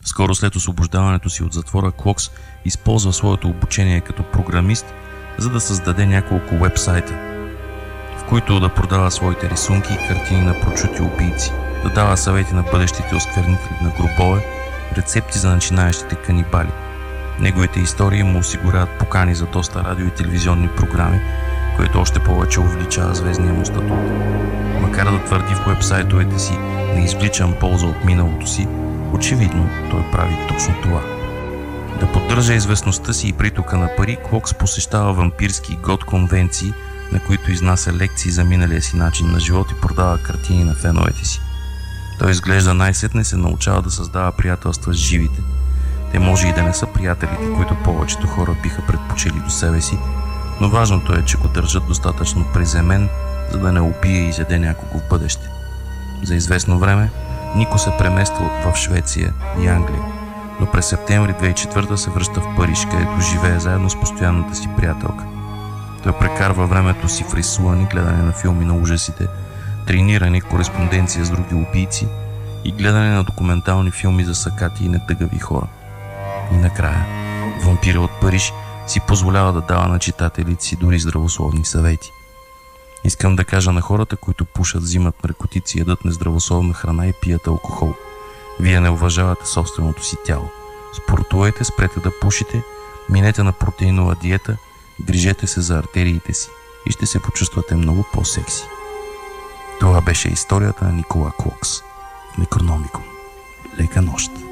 Скоро след освобождаването си от затвора, Клокс използва своето обучение като програмист, за да създаде няколко уебсайта, в които да продава своите рисунки и картини на прочути убийци, да дава съвети на бъдещите осквернители на гробове, рецепти за начинаещите канибали. Неговите истории му осигуряват покани за доста радио и телевизионни програми, което още повече увеличава звездния му статут. Макар да твърди в уебсайтовете си „не извличам полза от миналото си“, очевидно той прави точно това. Да поддържа известността си и притока на пари, Клокс посещава вампирски гот конвенции, на които изнася лекции за миналия си начин на живот и продава картини на феновете си. Той изглежда най-сетне се научава да създава приятелства с живите. Те може и да не са приятелите, които повечето хора биха предпочели до себе си, но важното е, че го държат достатъчно приземен, за да не убие и изяде някого в бъдеще. За известно време Нико се премества в Швеция и Англия, но през септември 2004 се връща в Париж, където живее заедно с постоянната си приятелка. Той прекарва времето си в рисуване, гледане на филми на ужасите, трениране, кореспонденция с други убийци и гледане на документални филми за сакати и нетъгави хора. И накрая, вампирът от Париж си позволява да дава на читателите си дори здравословни съвети. Искам да кажа на хората, които пушат, взимат наркотици, ядат нездравословна храна и пият алкохол: вие не уважавате собственото си тяло. Спортувайте, спрете да пушите, минете на протеинова диета, грижете се за артериите си и ще се почувствате много по-секси. Това беше историята на Никола Клокс в Некрономикон. Лека нощ!